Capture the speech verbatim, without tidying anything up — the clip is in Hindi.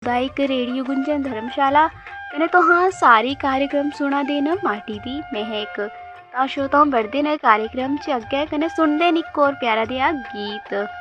गायक रेडियो गुंजन धर्मशाला कने तो हाँ सारी कार्यक्रम सुना देना माटी दी महक। ता श्रोताओं बढ़ते ने कार्यक्रम च अग्गे कने सुनदे निक और प्यारा दिया गीत।